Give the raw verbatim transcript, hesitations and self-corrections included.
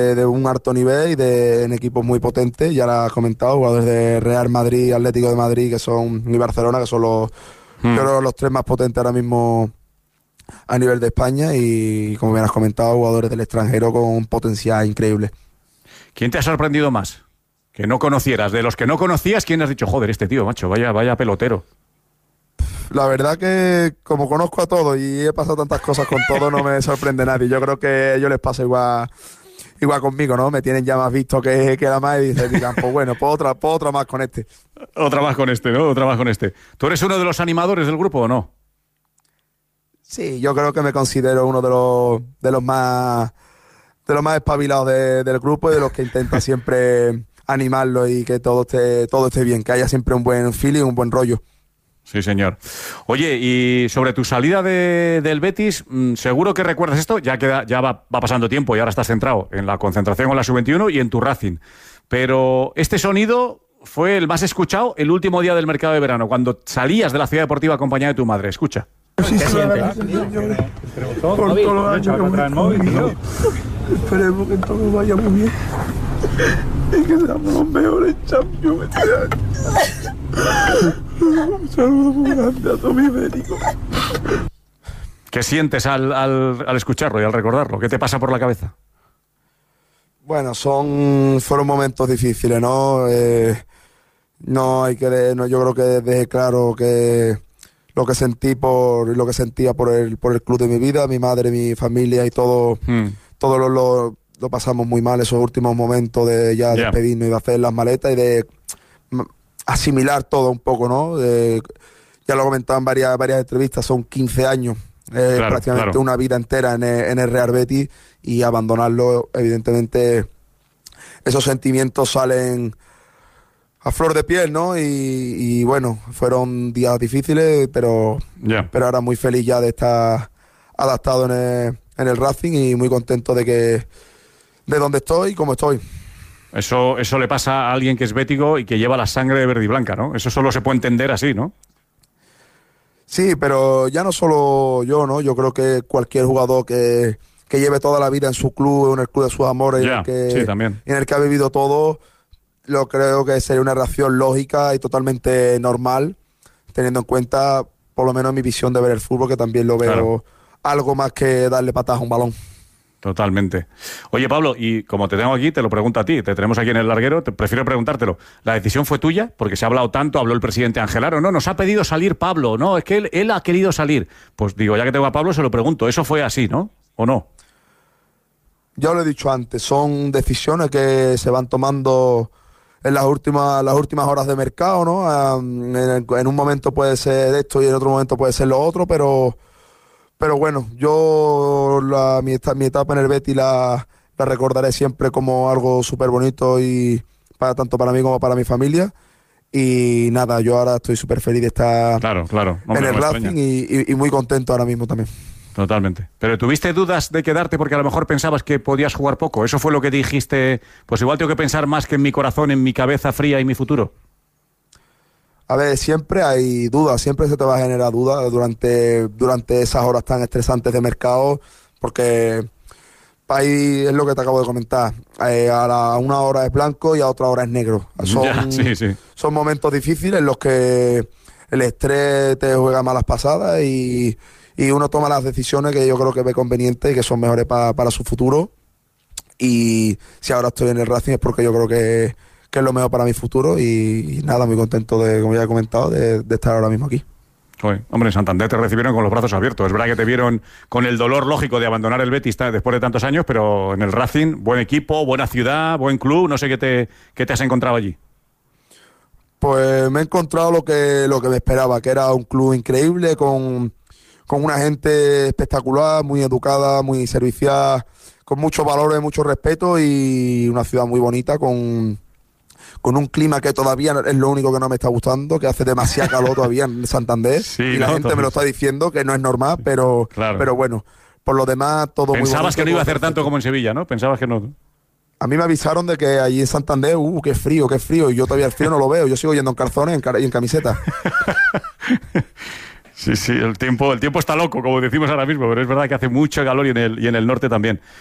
de un alto nivel y de en equipos muy potentes, ya lo has comentado, jugadores de Real Madrid, Atlético de Madrid, que son, y Barcelona, que son los, hmm. yo creo, los tres más potentes ahora mismo a nivel de España, y como bien has comentado, jugadores del extranjero con un potencial increíble. ¿Quién te ha sorprendido más? Que no conocieras. De los que no conocías, ¿quién has dicho, joder, este tío, macho, vaya, vaya pelotero? La verdad que como conozco a todos y he pasado tantas cosas con todos, no me sorprende nadie. Yo creo que a ellos les pasa igual igual conmigo, ¿no? Me tienen ya más visto que, que la más y dicen, digan, pues bueno, pues otra, pues otra más con este. Otra más con este, ¿no? Otra más con este. ¿Tú eres uno de los animadores del grupo o no? Sí, yo creo que me considero uno de los de los más de los más espabilados de, del grupo y de los que intenta siempre animarlo y que todo esté, todo esté bien, que haya siempre un buen feeling, un buen rollo. Sí, señor. Oye, y sobre tu salida de, del Betis, seguro que recuerdas esto, ya que ya va, va pasando tiempo y ahora estás centrado en la concentración con la sub veintiuno y en tu Racing. Pero este sonido fue el más escuchado el último día del mercado de verano, cuando salías de la ciudad deportiva acompañada de tu madre. Escucha. Sí, ¿Qué sientes? Por todos los años que hemos convivido, esperemos que todo vaya muy bien y que seamos los mejores champions este año. Un saludo muy grande a todo mi médico. ¿Qué sientes al, al, al escucharlo y al recordarlo? ¿Qué te pasa por la cabeza? Bueno, son fueron momentos difíciles, ¿no? Eh, no hay que, no, yo creo que dejé claro que lo que sentí por lo que sentía por el por el club de mi vida, mi madre, mi familia y todo, hmm. todo lo, lo, lo pasamos muy mal esos últimos momentos de ya yeah. despedirnos y de hacer las maletas y de asimilar todo un poco, ¿no? De, ya lo he comentado en varias, varias entrevistas, son quince años, eh, claro, prácticamente claro. una vida entera en el, en el Real Betis, y abandonarlo, evidentemente, esos sentimientos salen a flor de piel, ¿no? Y, y bueno, fueron días difíciles, pero, yeah. pero ahora muy feliz ya de estar adaptado en el, en el Racing y muy contento de que de dónde estoy y cómo estoy. Eso, eso le pasa a alguien que es bético y que lleva la sangre de verde y blanca, ¿no? Eso solo se puede entender así, ¿no? Sí, pero ya no solo yo, ¿no? Yo creo que cualquier jugador que, que lleve toda la vida en su club, en el club de sus amores, yeah, en, el que, sí, también. en el que ha vivido todo, lo creo que sería una reacción lógica y totalmente normal, teniendo en cuenta, por lo menos mi visión de ver el fútbol, que también lo veo claro. algo más que darle patadas a un balón. Totalmente. Oye, Pablo, y como te tengo aquí, te lo pregunto a ti, te tenemos aquí en el larguero, te prefiero preguntártelo. ¿La decisión fue tuya? Porque se ha hablado tanto, habló el presidente Angelaro, no, nos ha pedido salir Pablo, no, es que él, él ha querido salir. Pues digo, ya que tengo a Pablo, se lo pregunto, ¿eso fue así, no? ¿O no? Ya lo he dicho antes, son decisiones que se van tomando en las últimas las últimas horas de mercado, ¿no? En, en un momento puede ser esto y en otro momento puede ser lo otro, pero... Pero bueno, yo la, mi, mi etapa en el Betis la, la recordaré siempre como algo súper bonito y para tanto para mí como para mi familia. Y nada, yo ahora estoy súper feliz de estar claro, claro. Hombre, en el Racing y, y, y muy contento ahora mismo también. Totalmente. Pero ¿tuviste dudas de quedarte porque a lo mejor pensabas que podías jugar poco? ¿Eso fue lo que dijiste? Pues igual tengo que pensar más que en mi corazón, en mi cabeza fría y mi futuro. A ver, siempre hay dudas, siempre se te va a generar dudas durante, durante esas horas tan estresantes de mercado, porque ahí es lo que te acabo de comentar, eh, a, la, a una hora es blanco y a otra hora es negro. Son, ya, sí, sí. son momentos difíciles en los que el estrés te juega malas pasadas y, y uno toma las decisiones que yo creo que ve convenientes y que son mejores pa, para su futuro. Y si ahora estoy en el Racing es porque yo creo que que es lo mejor para mi futuro y, y nada, muy contento de, como ya he comentado, de, de estar ahora mismo aquí. Oye, hombre, en Santander te recibieron con los brazos abiertos. Es verdad que te vieron con el dolor lógico de abandonar el Betis después de tantos años, pero en el Racing, buen equipo, buena ciudad, buen club, no sé qué te, qué te has encontrado allí. Pues me he encontrado lo que, lo que me esperaba, que era un club increíble, con, con una gente espectacular, muy educada, muy servicial, con muchos valores, mucho respeto y una ciudad muy bonita, con... con un clima que todavía es lo único que no me está gustando, que hace demasiado calor todavía en Santander, sí, y la no, gente entonces... me lo está diciendo, que no es normal, pero, claro. pero bueno, por lo demás todo muy bonito. Pensabas que no iba a hacer tanto como en Sevilla, ¿no? Pensabas que no. A mí me avisaron de que allí en Santander, uh, qué frío, qué frío, y yo todavía el frío no lo veo, yo sigo yendo en calzones y en, car- y en camiseta. Sí, sí, el tiempo, el tiempo está loco, como decimos ahora mismo, pero es verdad que hace mucho calor y en el, y en el norte también.